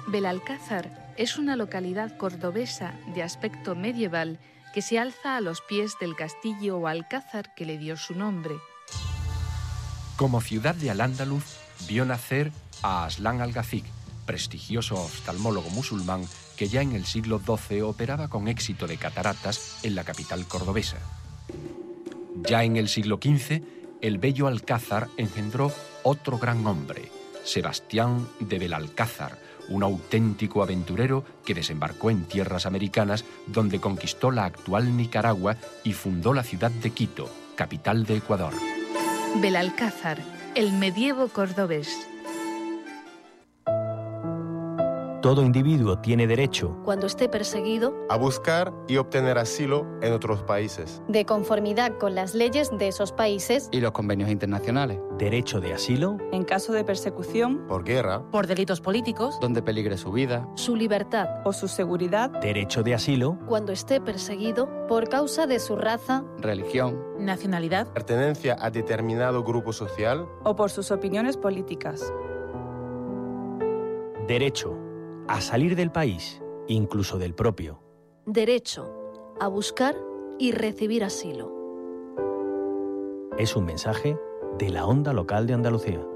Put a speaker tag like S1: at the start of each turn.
S1: Belalcázar es una localidad cordobesa de aspecto medieval que se alza a los pies del castillo o alcázar que le dio su nombre.
S2: Como ciudad de Al-Ándalus, vio nacer a Aslan Al-Ghafiq, prestigioso oftalmólogo musulmán que ya en el siglo XII operaba con éxito de cataratas en la capital cordobesa. Ya en el siglo XV, el bello Alcázar engendró otro gran hombre, Sebastián de Belalcázar, un auténtico aventurero que desembarcó en tierras americanas donde conquistó la actual Nicaragua y fundó la ciudad de Quito, capital de Ecuador.
S1: Belalcázar, el medievo cordobés.
S3: Todo individuo tiene derecho,
S4: cuando esté perseguido,
S5: a buscar y obtener asilo en otros países,
S6: de conformidad con las leyes de esos países
S7: y los convenios internacionales.
S3: derecho de asilo,
S8: en caso de persecución,
S5: por guerra,
S9: por delitos políticos,
S7: donde peligre su vida,
S4: su libertad
S8: o su seguridad,
S3: derecho de asilo,
S4: cuando esté perseguido
S6: por causa de su raza,
S7: religión,
S9: nacionalidad,
S5: pertenencia a determinado grupo social
S8: o por sus opiniones políticas.
S3: derecho a salir del país, incluso del propio.
S4: derecho a buscar y recibir asilo.
S3: Es un mensaje de la Onda Local de Andalucía.